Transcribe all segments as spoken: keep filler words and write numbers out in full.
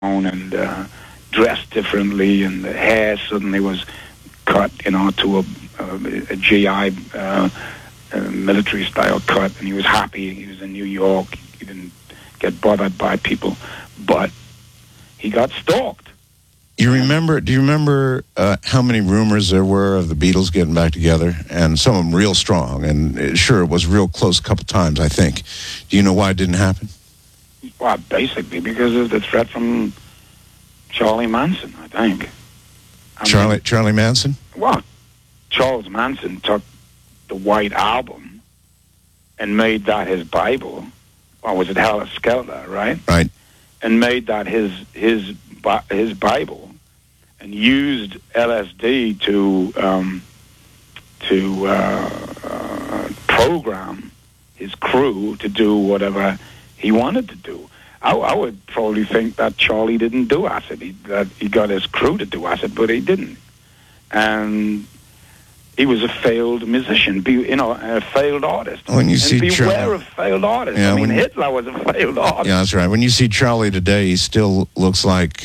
and uh, dressed differently, and the hair suddenly was cut, you know, to a, a, a G I uh, uh, military style cut, and he was happy. He was in New York. He didn't get bothered by people, but he got stalked. You remember? Do you remember uh, how many rumors there were of the Beatles getting back together, and some of them real strong? And uh, sure, it was real close a couple times, I think. Do you know why it didn't happen? Well, basically because of the threat from Charlie Manson, I think. I Charlie mean, Charlie Manson? Well, Charles Manson took the White Album and made that his Bible. Or was it Hella Skelter, right? Right. And made that his his his Bible, and used L S D to um, to uh, uh, program his crew to do whatever he wanted to do. I, I would probably think that Charlie didn't do acid. He, that he got his crew to do acid, but he didn't. And he was a failed musician, be, you know, a failed artist. When you and see beware Charlie, of failed artists. Yeah, I mean, when, Hitler was a failed artist. Yeah, that's right. When you see Charlie today, he still looks like,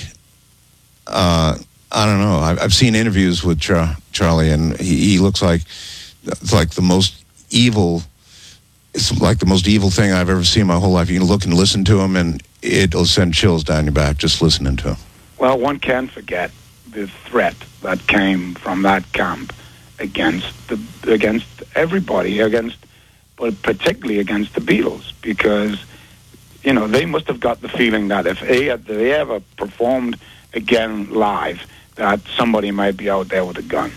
uh, I don't know. I've, I've seen interviews with Char- Charlie, and he, he looks like it's like the most evil. It's like the most evil thing I've ever seen in my whole life. You can look and listen to him, and it'll send chills down your back just listening to him. Well, one can't forget the threat that came from that camp against the against everybody, against, but particularly against the Beatles, because you know they must have got the feeling that if they, if they ever performed again live, that somebody might be out there with a gun.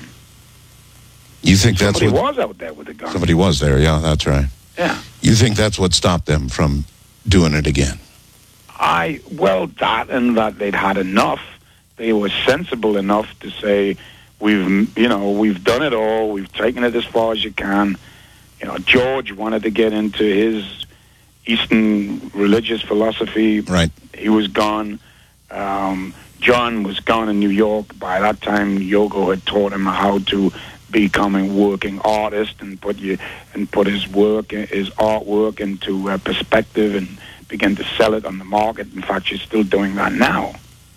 You think somebody that's what was out there with a gun? Somebody was there. Yeah, that's right. Yeah. You think that's what stopped them from doing it again? I well that and that they'd had enough. They were sensible enough to say, we've you know we've done it all. We've taken it as far as you can. You know, George wanted to get into his Eastern religious philosophy. Right. He was gone. Um, John was gone in New York. By that time, Yogo had taught him how to become a working artist and put you and put his work, his artwork, into uh, perspective and begin to sell it on the market. In fact, she's still doing that now.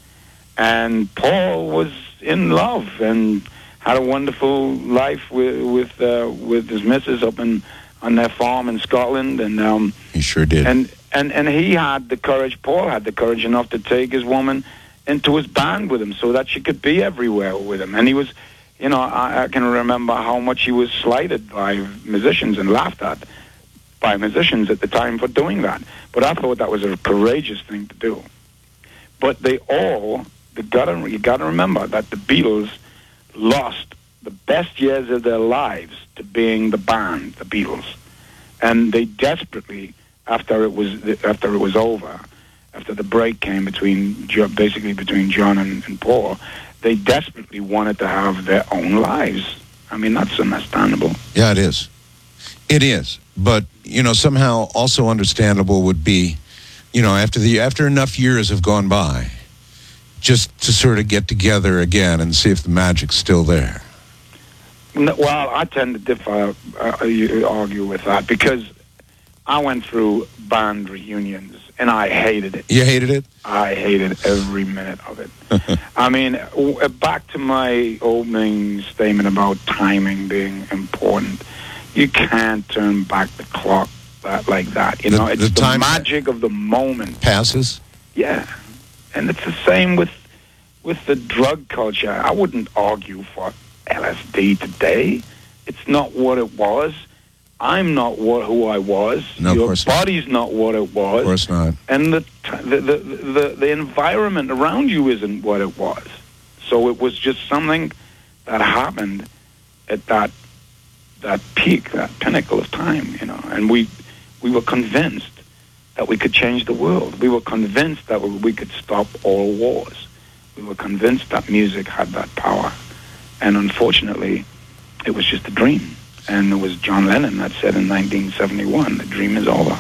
And Paul was in love and had a wonderful life with with, uh, with his missus up in on their farm in Scotland. And um, he sure did. And, and and he had the courage. Paul had the courage enough to take his woman into his band with him, so that she could be everywhere with him. And he was, you know, I, I can remember how much he was slighted by musicians and laughed at by musicians at the time for doing that. But I thought that was a courageous thing to do. But they all, the gotta, you got to remember that the Beatles lost the best years of their lives to being the band, the Beatles, and they desperately, after it was after it was over, after the break came between basically between John and, and Paul, they desperately wanted to have their own lives. I mean, that's understandable. Yeah, it is. It is. But, you know, somehow also understandable would be, you know, after the after enough years have gone by, just to sort of get together again and see if the magic's still there. No, well, I tend to differ, uh, you argue with that, because I went through band reunions, and I hated it. You hated it? I hated every minute of it. I mean, w- back to my opening statement about timing being important. You can't turn back the clock that, like that. You The- know, it's the the, time magic of the moment. Passes? Yeah. And it's the same with with the drug culture. I wouldn't argue for L S D today. It's not what it was. I'm not what who I was. No, of Your course not. body's not what it was. Of course not. And the, t- the, the the the environment around you isn't what it was. So it was just something that happened at that that peak, that pinnacle of time, you know. And we we were convinced that we could change the world. We were convinced that we could stop all wars. We were convinced that music had that power. And unfortunately, it was just a dream. And it was John Lennon that said in nineteen seventy-one, the dream is over.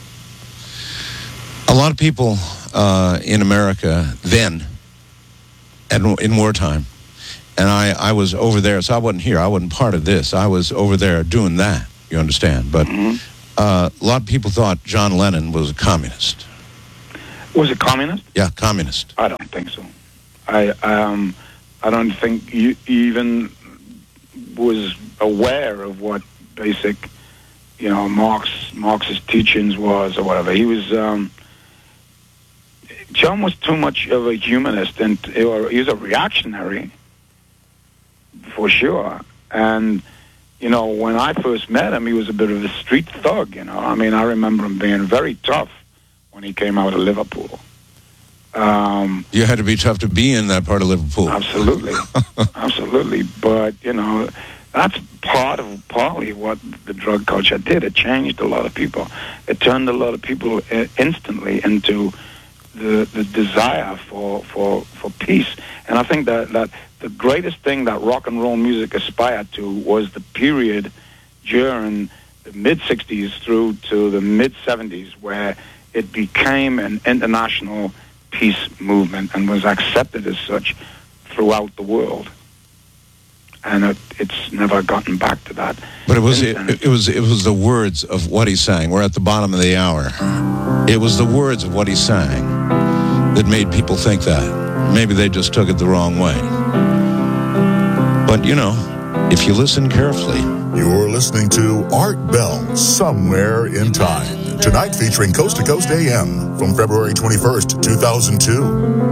A lot of people uh, in America then, and in wartime, and I, I was over there, so I wasn't here. I wasn't part of this. I was over there doing that, you understand. But Mm-hmm. uh, a lot of people thought John Lennon was a communist. Was it communist? Yeah, communist. I don't think so. I um, I don't think he even was aware of what basic, you know, Marx Marx's teachings was or whatever. He was um, John was too much of a humanist, and or he was a reactionary for sure. And you know, when I first met him, he was a bit of a street thug. You know, I mean, I remember him being very tough when he came out of Liverpool. Um, You had to be tough to be in that part of Liverpool. Absolutely, absolutely. But you know, that's part of partly what the drug culture did. It changed a lot of people. It turned a lot of people uh, instantly into the the desire for for for peace. And I think that that the greatest thing that rock and roll music aspired to was the period during the mid sixties through to the mid seventies where it became an international peace movement and was accepted as such throughout the world, and it, it's never gotten back to that. But it was it, it was it was the words of what he sang. We're at the bottom of the hour. It was the words of what he sang that made people think that. Maybe they just took it the wrong way. But you know, if you listen carefully. You're listening to Art Bell, Somewhere in Time. Tonight featuring Coast to Coast A M from February twenty-first, two thousand two.